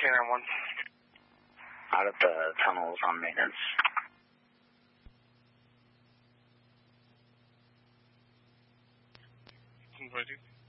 K91. Out of the tunnels on maintenance. What do you do?